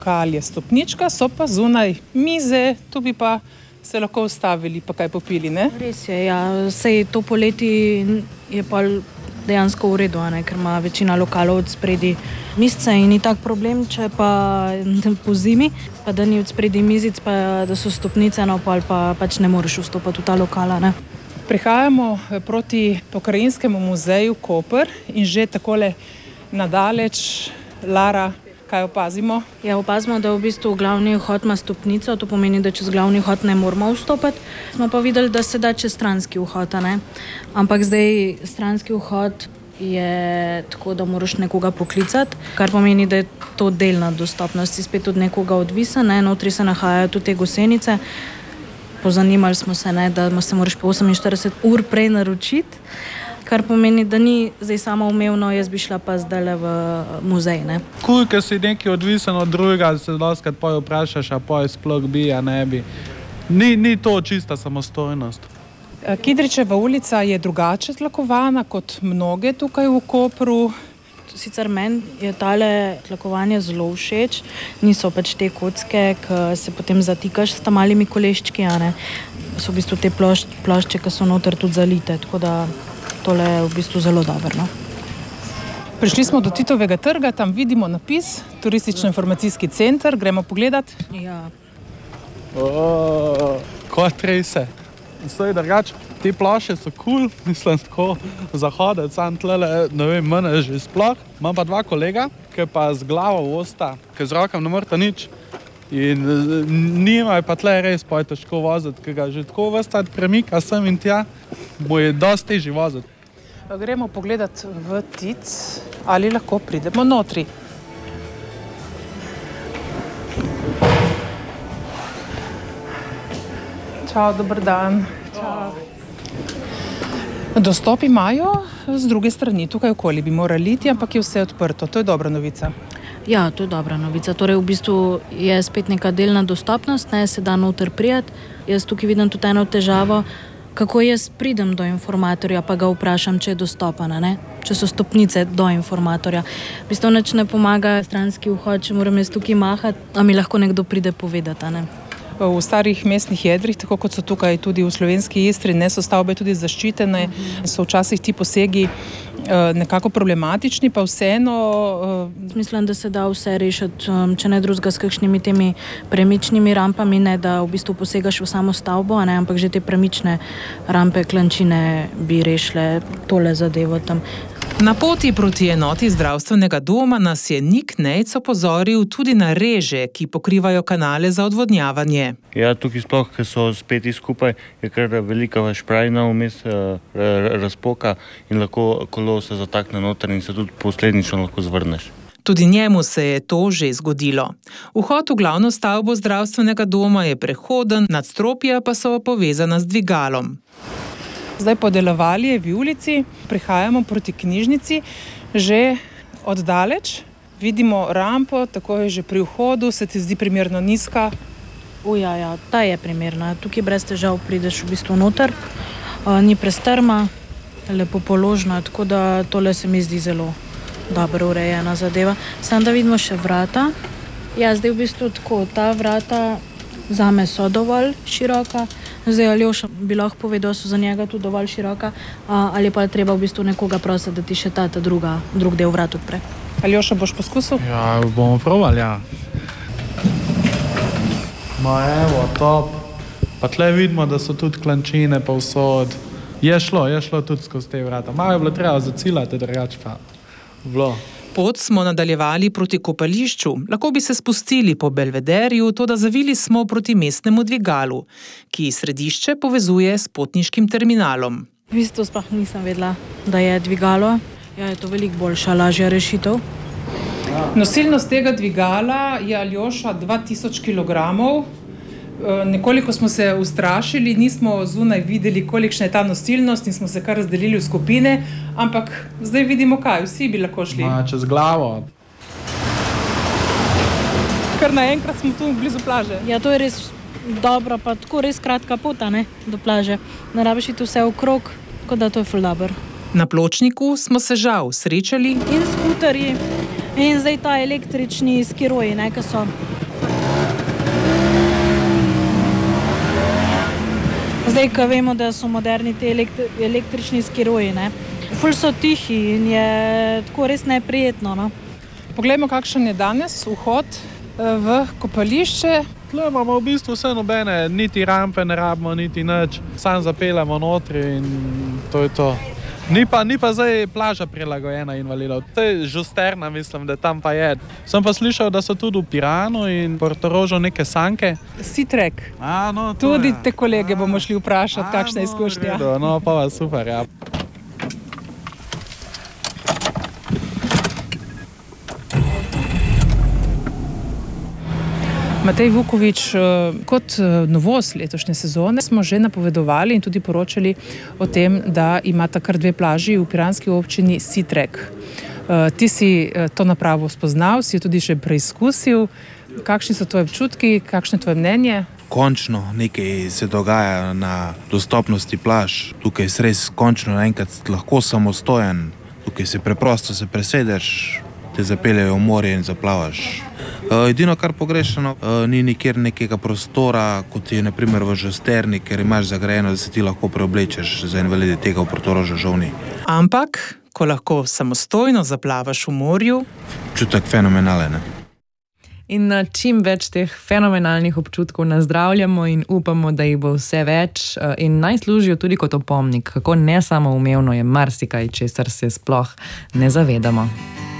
Lokal je stopnička, so pa zunaj mize, tu bi pa se lahko ustavili pa kaj popili, ne? Res je, ja. Sej to poleti je pa dejansko v redu, ne? Ker ima večina lokalov od spredi misce in ni tak problem, če pa po zimi, pa da ni od spredi mizic, pa da so stopnice, no pa pač ne moreš vstopati v ta lokala, ne? Prihajamo proti Pokrajinskemu muzeju Koper in že takole nadaleč, Lara, kaj opazimo? Ja, opazimo, da v bistvu glavni vhod ima stopnico, to pomeni, da čez glavni vhod ne moramo vstopati. Smo pa videli, da se da čez stranski vhod, ne? Ampak zdaj stranski vhod je tako, da moraš nekoga poklicati, kar pomeni, da je to delna dostopnost, si spet od nekoga odvisen, ne? Notri se nahajajo tudi te gosenice. Pozanimali smo se, ne, da se moraš po 48 ur prej naročiti, kar pomeni, da ni zdaj samo umevno, jaz bi šla pa zdajle v muzej, ne. Kul, ker si nekaj odvisen od drugega, se dostakrat poj vprašaš, a poj sploh bi, a ne bi. Ni to čista samostojnost. Kidričeva ulica je drugače tlakovana kot mnoge tukaj v Kopru. Sicer meni je tale tlakovanje zelo všeč, niso pač te kocke, ki se potem zatikaš s tam malimi koleščki, a ne. So v bistvu te plošče, ki so noter tudi zalite, tako da tole je v bistvu zelo dobro, no. Prišli smo do Titovega trga, tam vidimo napis, Turistično-informacijski center, gremo pogledat. Ja. Kaj trese. Stoj drugače, te ploše so kul, mislim, tako zahodec, sam tlele, ne vem, mene že sploh. Imam pa dva kolega, ki pa z glavo osta, ki z rokam ne morta nič. In nimajo pa tle res pa je težko voziti, ki ga že tako vstat premika sem in tja, mu je dosti težji voziti. Gremo pogledat v Tic, ali lahko pridemo notri. Čau, dober dan. Čau. Dostop imajo z druge strani, tukaj okoli bi morali iti, ampak je vse odprto. To je dobra novica. Ja, to je dobra novica. Torej, v bistvu je spet neka delna dostopnost, ne, se da noter prijeti. Jaz tukaj vidim tudi eno težavo, kako jaz pridem do informatorja, pa ga vprašam, če je dostopen, ne? Če so stopnice do informatorja. V bistvu nič ne pomaga stranski vhod, če moram jaz tukaj mahati, a mi lahko nekdo pride povedati, ne? V starih mestnih jedrih, tako kot so tukaj tudi v slovenski Istri, ne, so stavbe tudi zaščitene, so včasih ti posegi nekako problematični, pa vseeno... Mislim, da se da vse rešiti, če ne drugega s kakšnimi temi premičnimi rampami, ne, da v bistvu posegaš v samo stavbo, ne, ampak že te premične rampe, klančine bi rešile tole zadevo tam. Na poti proti enoti zdravstvenega doma nas je Nik Nejc opozoril tudi na reže, ki pokrivajo kanale za odvodnjavanje. Ja, tukaj sploh, ker so speti skupaj, je kar velika šprajna vmes razpoka in lahko kolo se zatakne noter in se tudi posledično lahko zvrneš. Tudi njemu se je to že zgodilo. Vhod v glavno stavbo zdravstvenega doma je prehoden, nadstropja pa so povezana z dvigalom. Zdaj po Delovaljevi ulici prihajamo proti knjižnici, že oddaleč. Vidimo rampo, tako je že pri vhodu, se ti zdi primerno nizka. Ja, ta je primerna. Tukaj brez težav prideš v bistvu noter. Ni prestrma, lepo položna, tako da tole se mi zdi zelo dobro urejena zadeva. Samo da vidimo še vrata. Ja, zdaj v bistvu tako, ta vrata zame so dovolj široka. Zdaj Aljoša bi lahko povedal, so za njega tudi dovolj široka, ali pa je treba v bistvu nekoga prositi, da ti še ta drug del vrat odpre. Aljoša, boš poskusil? Ja, bomo probali, ja. Ma evo, top. Pa tle vidimo, da so tudi klančine pa vsod. Je šlo tudi skozi te vrata. Malo je bilo treba zacilati, drugače pa bilo. Pot smo nadaljevali proti kopališču, lahko bi se spustili po Belvederju, toda zavili smo proti mestnemu dvigalu, ki središče povezuje s potniškim terminalom. V bistvu sploh nisem vedela, da je dvigalo. Ja, je to veliko boljša, lažja rešitev. Nosilnost tega dvigala je, Aljoša, 2000 kilogramov. Nekoliko smo se ustrašili, nismo zunaj videli, kolikšna je ta nosilnost in smo se kar razdelili v skupine, ampak zdaj vidimo kaj, vsi bi lahko šli. Čez glavo. Kar naenkrat smo tu blizu plaže. Ja, to je res dobro, pa tako res kratka pota, ne, do plaže. Ne rabiš iti vse okrog, tako da to je ful dobro. Na pločniku smo se žal srečali in skuterji In zdaj ta električni skiroji, ne, ki so. Zdaj, ko vemo, da so moderni te električni skiroji, ne. Ful so tihi in je tako res neprijetno, no. Poglejmo, kakšen je danes vhod v kopališče. Tle imamo v bistvu vse nobene, niti rampe ne rabimo, niti nič. Sam zapeljamo notri in to je to. Ni pa zdaj plaža prilagojena invalidov. To je Žusterna, mislim, da tam pa je. Sem pa slišal, da so tudi v Piranu in Portorožu neke sanke. Sitrek. No, Tudi te kolege bomo šli vprašati, kakšna je izkušnja. No, pa super, ja. Matej Vukovič, kot novost letošnje sezone smo že napovedovali in tudi poročali o tem, da imata kar 2 plaži v piranski občini Sitrek. Ti si to napravo spoznal, si jo tudi še preizkusil. Kakšni so tvoje občutki, kakšno je tvoje mnenje? Končno nekaj se dogaja na dostopnosti plaž. Tukaj si res končno naenkrat lahko samostojen. Tukaj si preprosto se presedeš, te zapeljejo v morje in zaplavaš. Edino, kar pogrešano, ni nikjer nekega prostora, kot je na primer v Žusterni, ker imaš zagrajeno, da se ti lahko preoblečeš. Za invalide tega v Portorožu žal ni. Ampak, ko lahko samostojno zaplavaš v morju, Čutek fenomenalen. In čim več teh fenomenalnih občutkov nazdravljamo in upamo, da jih bo vse več in naj služijo tudi kot opomnik, kako nesamoumevno je marsikaj, česar se sploh ne zavedamo.